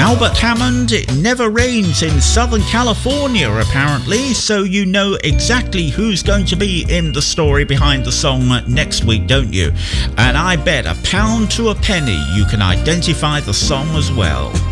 Albert Hammond, It Never Rains in Southern California, apparently, so you know exactly who's going to be in the story behind the song next week, don't you? And I bet £1 to a penny you can identify the song as well.